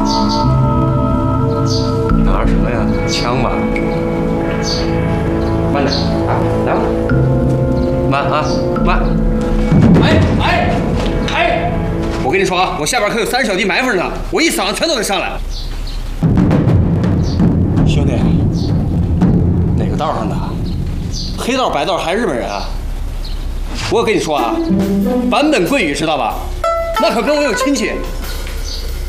拿什么呀？枪吧。慢点啊，来吧。慢啊，慢。哎！我跟你说啊，我下边可有3小弟埋伏着呢，我一嗓子全都得上来。兄弟，哪个道上的？黑道、白道还是日本人啊？我跟你说啊，坂本桂羽知道吧？那可跟我有亲戚。